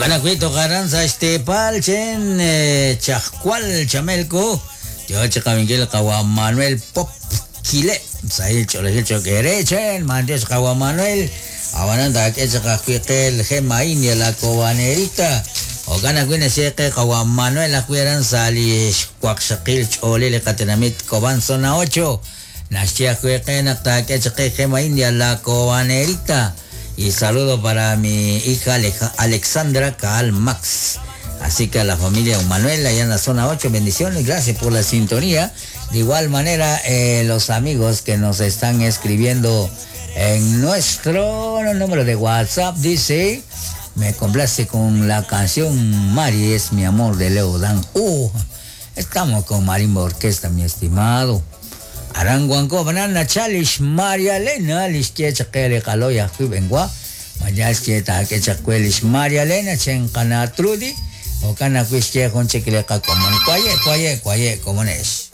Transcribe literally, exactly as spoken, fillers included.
Panacuito Carranza Estepal, Chen, eh, Chascual, Chamelco, yo Chacamiguel, Caguam Manuel Pop, Kile, Sail Cholegil Choquere, Chen, Mandios Caguam Manuel, Avananda, que Chacacuitel, Gemain y la Cobanerita, o Gana Guineseque, Caguam Manuel, la Cueran Sali, Quaxaquil, Chole, le Catenamit, Coban Zona ocho, Nastia Cuequen, hasta que Gemain y la Cobanerita. Y saludo para mi hija Alexandra Caal Max. Así que a la familia Manuel allá en la zona ocho, bendiciones, gracias por la sintonía. De igual manera, eh, los amigos que nos están escribiendo en nuestro número de WhatsApp, dice, me complace con la canción Mari es mi amor de Leo Dan. Uh, estamos con Marimba Orquesta, mi estimado. Aranguanco banana chalish María Elena lische chakele kaloya kubengwa mayas cheta que chakwelish María Elena chen kana trudi o kana kuische con chekele ka komon kwaye kwaye kwaye komones.